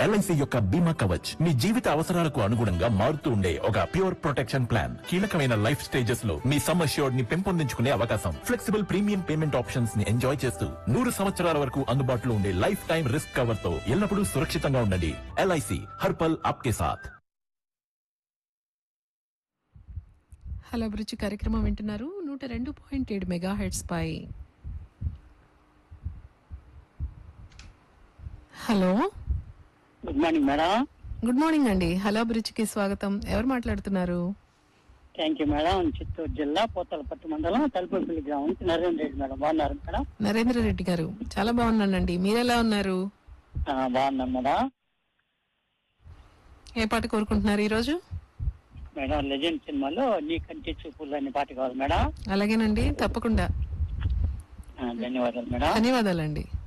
LIC యొక్క బీమా కవచ్ మీ జీవిత అవసరాలకు అనుగుణంగా మారుతూ ఉండే ఒక ప్యూర్ ప్రొటెక్షన్ ప్లాన్. కీలకమైన లైఫ్ స్టేజెస్ లో మీ సమ్ అష్యూర్డ్ ని పెంపొందించుకునే అవకాశం, ఫ్లెక్సిబుల్ ప్రీమియం పేమెంట్ ఆప్షన్స్ ని ఎంజాయ్ చేస్తూ 100 సంవత్సరాల వరకు అందుబాటులో ఉండే లైఫ్ టైం రిస్క్ కవర్ తో ఎల్లప్పుడూ సురక్షితంగా ఉండండి. ఎల్ఐసి హర్పల్ ఆప్కే సాథ్. హలో అభిరుచి కార్యక్రమం వింటున్నారు 102.7 మెగాహెర్ట్జ్ పై. Hello, good morning madam. Good morning అండి. హలో అభిరుచికి స్వాగతం. ఎవరు మాట్లాడుతున్నారు? Thank you madam. చిత్తూరు జిల్లా పోతలపట్టు మండలం తలుపుపల్లి గ్రామం నుంచి నరేంద్ర రెడ్డి మేడం. బాగున్నారు మేడం? నరేంద్ర రెడ్డి గారు, చాలా బాగున్నానండి. మీరెలా ఉన్నారు? బాగున్నాను మేడం. ఏ పాట కోరుకుంటున్నారు ఈరోజు? మేడం లెజెండ్ సినిమాలో నీ కంటి చూపులు అనే పాట కావాలి మేడం. అలాగేనండి, తప్పకుండా. ధన్యవాదాలు మేడం. ధన్యవాదాలండి.